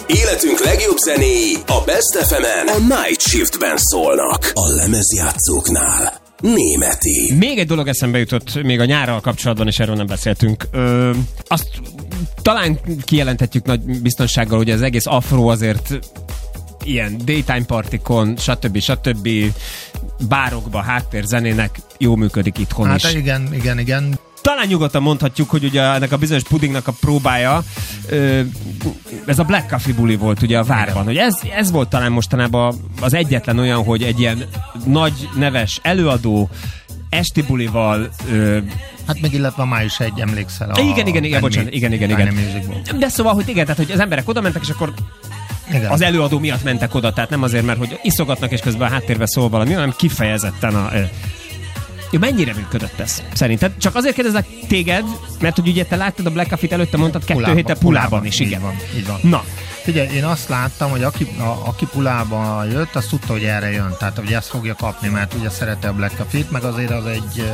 Életünk legjobb zenéi a Best FM-en a Night Shiftben szólnak. A lemezjátszóknál Németi. Még egy dolog eszembe jutott, még a nyárral kapcsolatban, és erről nem beszéltünk. Azt talán kijelenthetjük nagy biztonsággal, hogy az egész afro azért ilyen daytime partikon, stb. Bárokba, háttérzenének jó működik itthon is. Hát igen. Talán nyugodtan mondhatjuk, hogy ugye ennek a bizonyos pudingnak a próbája, ez a Black Coffee buli volt ugye a várban. Hogy ez volt talán mostanában az egyetlen olyan, hogy egy ilyen nagy neves előadó esti bulival... Hát meg illetve már is egy emlékszel a... Igen. De szóval, hogy igen, tehát hogy az emberek oda mentek, és akkor igen. Az előadó miatt mentek oda, tehát nem azért, mert hogy iszogatnak, és közben a háttérbe szól valami, hanem kifejezetten a... Mennyire működött ez? Szerinted? Csak azért kérdezlek téged, mert hogy ugye te láttad a Black Coffee-t előtte, mondtad 2 héttel Pulában is, igen. Így van. Na. Figyelj, én azt láttam, hogy aki Pulába jött, az tudta, hogy erre jön. Tehát, hogy ezt fogja kapni, mert ugye szerette a Black Coffee-t, meg azért az egy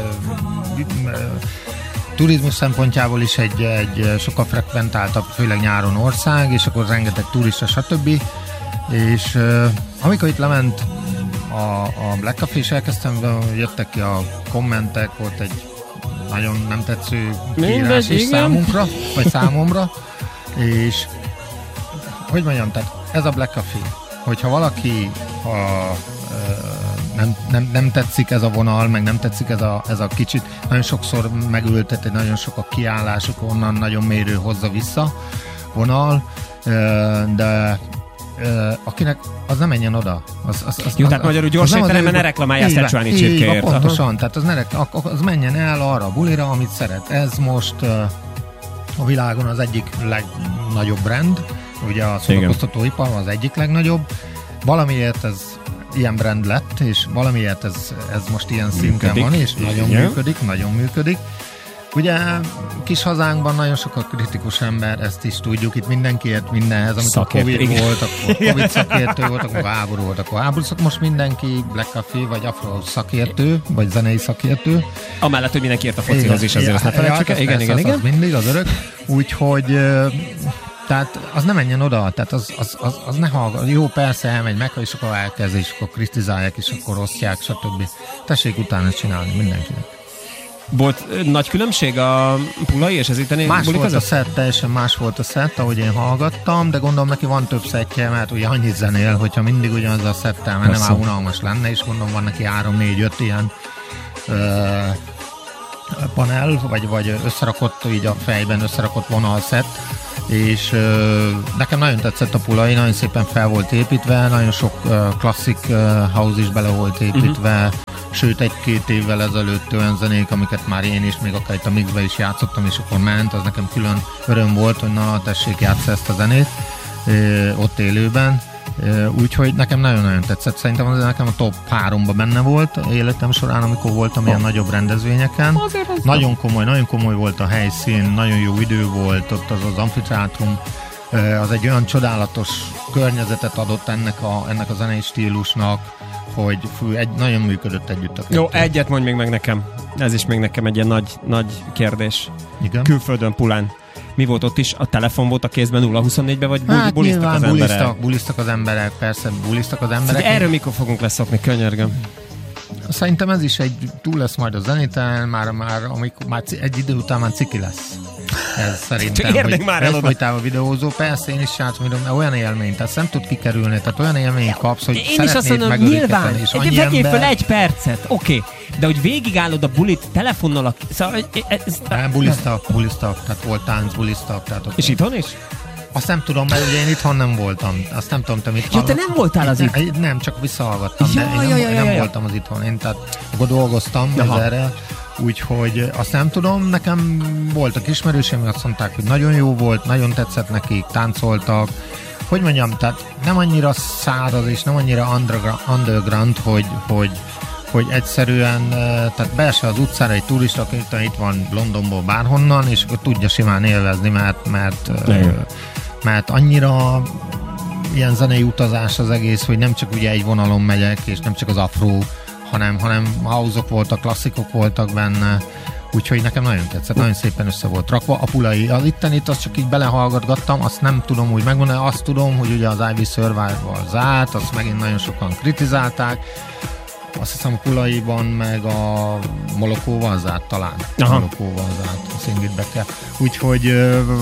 turizmus szempontjából is egy sokkal frekventáltabb, főleg nyáron ország, és akkor rengeteg turista, stb. És amikor itt lement a Black Coffee, és elkezdtem, jöttek ki a kommentek, volt egy nagyon nem tetsző kiírás is számunkra, vagy számomra, és hogy mondjam, tehát ez a Black Coffee, hogyha valaki nem tetszik ez a vonal, meg nem tetszik ez a kicsit, nagyon sokszor megültet, nagyon sok a kiállások, onnan nagyon mérő hozza vissza vonal, de akinek az nem menjen oda. Jó, tehát magyarul gyorsan teremben ne reklamálja a Szechuani csirkéért. Pontosan, tehát az menjen el arra a bulira, amit szeret. Ez most a világon az egyik legnagyobb brand, ugye a szórakoztatóipar az egyik legnagyobb. Valamiért ez ilyen brand lett, és valamiért ez most ilyen szinten van, és nagyon működik. Ugye kis hazánkban nagyon sok a kritikus ember, ezt is tudjuk, itt mindenkiért mindenhez, amikor Covid volt, akkor Covid szakértő volt, akkor háború volt, akkor háború szakértő, most mindenki Black Coffee, vagy afro szakértő, vagy zenei szakértő. Amellett, hogy mindenki ért a focihoz is, azért ezt ne felejtsük el. Igen. Az mindig, az örök. Úgyhogy tehát az nem menjen oda, tehát az ne hallgat. Jó, persze elmegy meg, és akkor elkezd, és akkor kritizálják, és akkor osztják, stb. Tessék utána csinálni mindenkinek. Volt nagy különbség a pulai és az itteni más bulik volt a szett, teljesen más volt a szett, ahogy én hallgattam, de gondolom neki van több szettje, mert ugye annyit zenél, hogyha mindig ugyanaz a szettel, mert nem unalmas lenne, és gondolom van neki 3-4-5 ilyen panel, vagy összerakott így a fejben, összerakott vonalszett, és nekem nagyon tetszett a pulai, nagyon szépen fel volt építve, nagyon sok klasszik house is bele volt építve, sőt 1-2 évvel ezelőtt olyan zenék, amiket már én is, még akár itt a mixbe is játszottam, és akkor ment, az nekem külön öröm volt, hogy na tessék, játssza ezt a zenét ott élőben, úgyhogy nekem nagyon-nagyon tetszett, szerintem az nekem a top 3-ba benne volt életem során, amikor voltam ilyen nagyobb rendezvényeken. Nagyon komoly volt a helyszín, nagyon jó idő volt, ott az amfiteátrum, az egy olyan csodálatos környezetet adott ennek a zenei stílusnak, hogy nagyon működött együtt a kettő. Jó, egyet mondj még meg nekem. Ez is még nekem egy ilyen nagy kérdés. Igen? Külföldön, Pulán. Mi volt ott is? A telefon volt a kézben 0-24-ben, vagy buliztak az emberek? Buliztak az emberek, persze, buliztak az emberek. Erről mikor fogunk leszokni, könyörgöm? Szerintem ez is túl lesz majd a zenétel, már egy idő után már ciki lesz. Ez szerintem, hogy egyfolytában videózó, persze én is játszom, de olyan élmény, tehát nem tud kikerülni, tehát olyan élményt kapsz, hogy én szeretnéd megöríteni, és annyi ember... Vegyél föl 1 percet, oké, de hogy végigállod a bulit telefonnal, szóval... Buliztak, tehát volt tánc, buliztak. És itthon is? Azt nem tudom, mert ugye én itthon nem voltam. Azt nem tudom, te mit hallgattam. Ja, te nem voltál az itt? Nem, csak visszahallgattam, de én nem voltam az itthon. Én tehát akkor dolgoztam ezerrel, úgyhogy azt nem tudom. Nekem voltak ismerőseim, azt mondták, hogy nagyon jó volt, nagyon tetszett nekik, táncoltak. Hogy mondjam, tehát nem annyira száraz és nem annyira underground, hogy egyszerűen, tehát beesel az utcára egy turista, aki itt van Londonból bárhonnan, és akkor tudja simán élvezni, mert annyira ilyen zenei utazás az egész, hogy nem csak ugye egy vonalon megyek, és nem csak az afro, hanem house-ok voltak, klasszikok voltak benne, úgyhogy nekem nagyon tetszett, nagyon szépen össze volt rakva. A Pulai, az ittenit, azt csak így belehallgatgattam, azt nem tudom úgy megmondani, azt tudom, hogy ugye az Ivy Survival zárt, azt megint nagyon sokan kritizálták, azt hiszem a Pulaiban meg a Molokóval zárt talán. Molokóval zárt, a Szingvidbe. Úgyhogy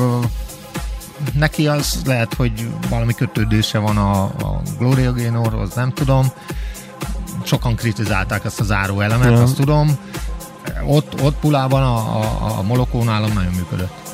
neki az lehet, hogy valami kötődése van a Gloria Gaynorhoz, nem tudom. Sokan kritizálták ezt a záró elemet, azt tudom. Ott Pulában a Molokó nálam nagyon működött.